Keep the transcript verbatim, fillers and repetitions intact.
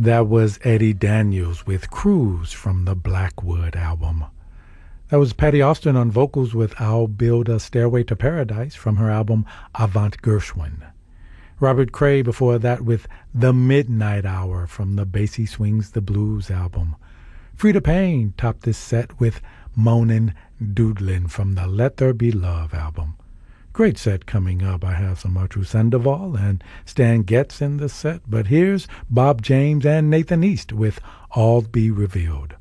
That was Eddie Daniels with Cruise from the Blackwood album. That was Patty Austin on vocals with I'll Build a Stairway to Paradise from her album Avant Gershwin. Robert Cray before that with The Midnight Hour from the Basie Swings the Blues album. Freda Payne topped this set with Moanin' Doodlin' from the Let There Be Love album. Great set coming up. I have some Arturo Sandoval and Stan Getz in the set, but here's Bob James and Nathan East with All Be Revealed.